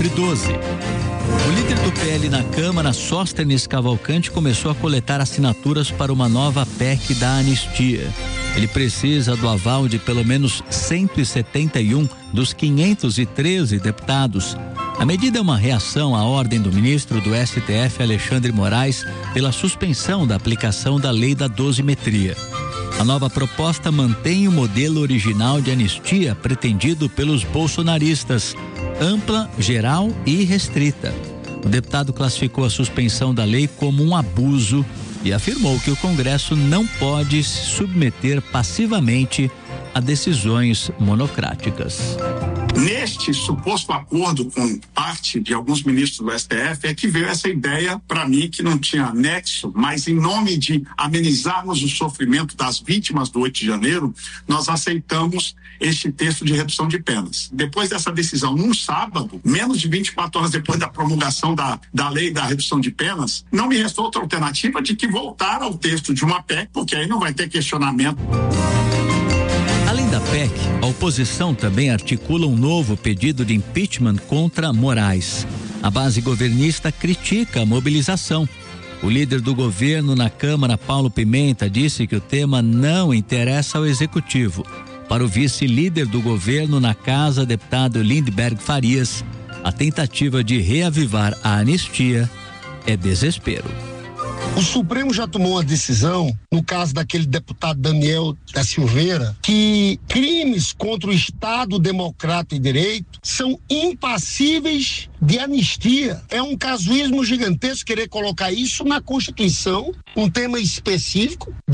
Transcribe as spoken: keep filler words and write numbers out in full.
entre doze. O líder do P L na Câmara, Sóstenes Cavalcante, começou a coletar assinaturas para uma nova P E C da anistia. Ele precisa do aval de pelo menos cento e setenta e um dos quinhentos e treze deputados. A medida é uma reação à ordem do ministro do S T F, Alexandre Moraes, pela suspensão da aplicação da lei da dosimetria. A nova proposta mantém o modelo original de anistia pretendido pelos bolsonaristas, ampla, geral e restrita. O deputado classificou a suspensão da lei como um abuso e afirmou que o Congresso não pode se submeter passivamente a decisões monocráticas. Neste suposto acordo com parte de alguns ministros do S T F é que veio essa ideia, para mim, que não tinha nexo, mas em nome de amenizarmos o sofrimento das vítimas do oito de janeiro, nós aceitamos este texto de redução de penas. Depois dessa decisão, num sábado, menos de vinte e quatro horas depois da promulgação da, da lei da redução de penas, não me restou outra alternativa de que voltar ao texto de uma P E C, porque aí não vai ter questionamento. Além da P E C, a oposição também articula um novo pedido de impeachment contra Moraes. A base governista critica a mobilização. O líder do governo na Câmara, Paulo Pimenta, disse que o tema não interessa ao executivo. Para o vice-líder do governo na casa, deputado Lindbergh Farias, a tentativa de reavivar a anistia é desespero. O Supremo já tomou uma decisão, no caso daquele deputado Daniel da Silveira, que crimes contra o Estado Democrático e Direito são impassíveis de anistia. É um casuísmo gigantesco querer colocar isso na Constituição, um tema específico